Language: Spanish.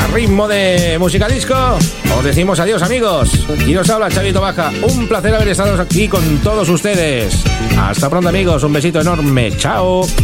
ritmo de música disco, os decimos adiós, amigos. Y os habla Chavito Baja. Un placer haber estado aquí con todos ustedes. Hasta pronto, amigos. Un besito enorme. Chao.